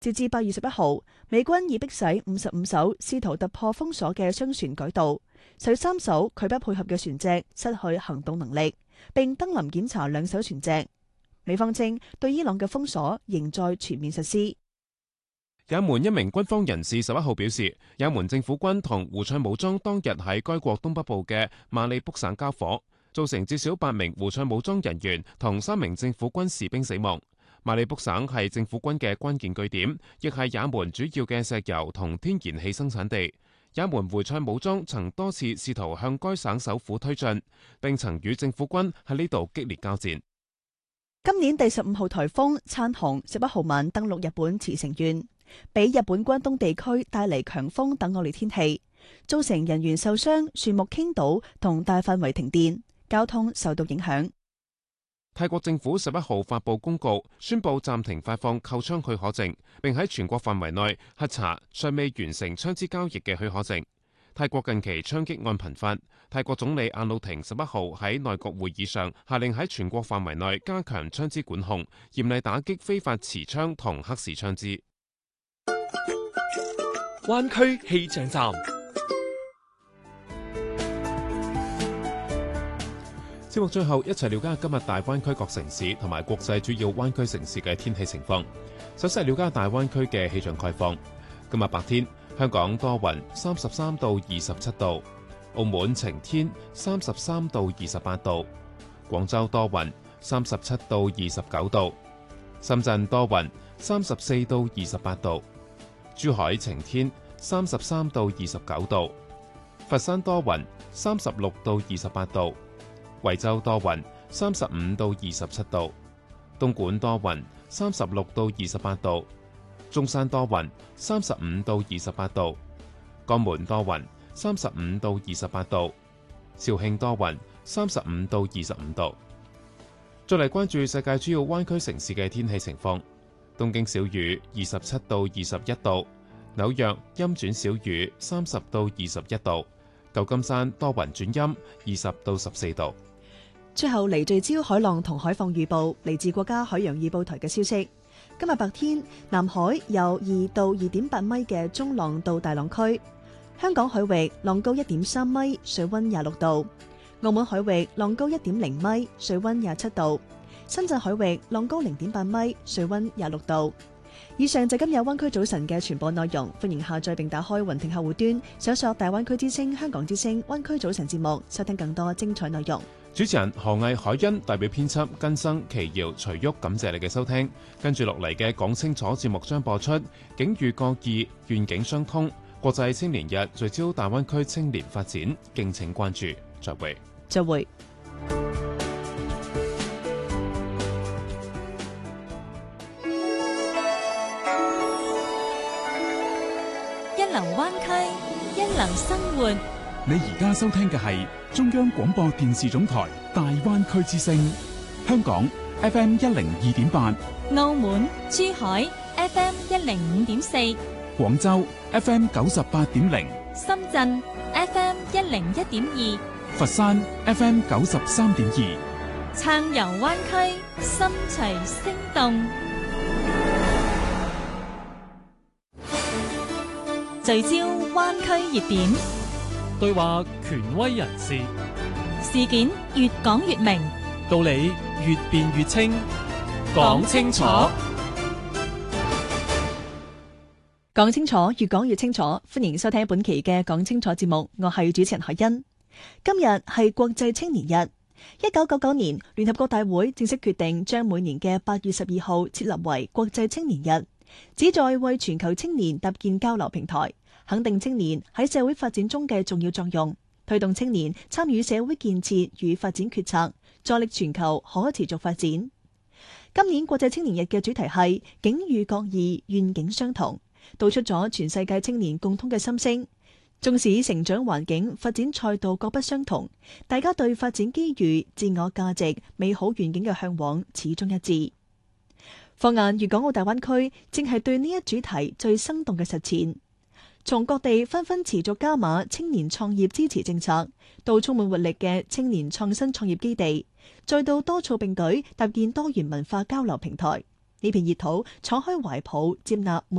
截至8月11號，美軍已迫使55艘試圖突破封鎖嘅商船改道，13艘拒不配合嘅船隻失去行動能力，並登臨檢查2艘船隻。美方稱對伊朗嘅封鎖仍在全面實施。 也門一名軍方人士11號表示，也門政府軍同胡塞武裝當日喺該國東北部嘅馬里卜省交火，造成至少8名胡塞武裝人員同3名政府軍士兵死亡。馬里卜省係政府軍嘅關鍵據點，亦係也門主要嘅石油同天然氣生產地。也門胡塞武裝曾多次試圖向該省首府推進，並曾與政府軍喺呢度激烈交戰。 今年第15號颱風燦紅11號晚登陸日本茨城縣，俾日本關東地區帶嚟強風等惡劣天氣，造成人員受傷、樹木傾倒同大範圍停電，交通受到影響。 泰國政府11號發布公告，宣布暫停發放購槍許可證，並喺全國範圍內核查尚未完成槍支交易嘅許可證。泰國近期槍擊案頻發，泰國總理阿努廷11號喺內閣會議上下令喺全國範圍內加強槍支管控，嚴厲打擊非法持槍同黑市槍支。 灣區氣象站， 節目最後一齊了解今日大灣區各城市同埋國際主要灣區城市嘅天氣情況。首先係了解大灣區嘅氣象概況。今日白天，香港多雲，33到27度；澳門晴天，33到28度；廣州多雲，37到29度；深圳多雲，34到28度；珠海晴天，33到29度；佛山多雲，36到28度；惠州多雲，35到27度；東莞多雲，36到28度；中山多雲，35到28度；江門多雲，35到28度；肇慶多雲，35到25度。再嚟關注世界主要灣區城市嘅天氣情況。東京小雨，27到21度；紐約陰轉小雨，30到21度；舊金山多雲轉陰，20到14度。 最後嚟聚焦海浪同海況預報，嚟自國家海洋預報台嘅消息。今日白天，南海有2到2.8米嘅中浪到大浪區；香港海域浪高1.3米，水溫26度；澳門海域浪高1.0米，水溫27度；深圳海域浪高0.8米，水溫26度。以上就今日灣區早晨嘅全部內容，歡迎下載並打開雲聽客戶端，搜索大灣區之聲、香港之聲、灣區早晨節目，收聽更多精彩內容。 主持人何毅、海欣，代表編輯根生、奇瑤、徐旭，感謝你嘅收聽。跟住落嚟嘅講清楚節目將播出，境遇各異，願景相通。國際青年日聚焦大灣區青年發展，敬請關注。再會。 再會。 一流灣區，一流生活。 你而家收聽嘅係中央廣播電視總台大灣區之聲，香港 FM 102.8， 澳門、珠海 FM 105.4， 廣州 FM 98.0， 深圳 FM 101.2， 佛山 FM 93.2， 暢遊灣區，心隨聲動，聚焦灣區熱點。 對話權威人士， 事件越講越明， 道理越辯越清，講清楚， 講清楚，越講越清楚。歡迎收聽本期嘅講清楚節目，我係主持人海欣。今日係國際青年日。1999年，聯合國大會正式決定將每年嘅8月12號設立為國際青年日，旨在為全球青年搭建交流平台，肯定青年喺社會發展中嘅重要作用，推動青年參與社會建設與發展決策，助力全球可持續發展。今年國際青年日嘅主題係境遇各異，願景相同，道出咗全世界青年共通嘅心聲。縱使成長環境、發展賽道各不相同，大家對發展機遇、自我價值、美好願景嘅向往始終一致。放眼粵港澳大灣區，正係對呢一主題最生動嘅實踐。從各地紛紛持續加碼青年創業支持政策，到充滿活力嘅青年創新創業基地，再到多措並舉搭建多元文化交流平台， 呢片熱土敞開懷抱，接納每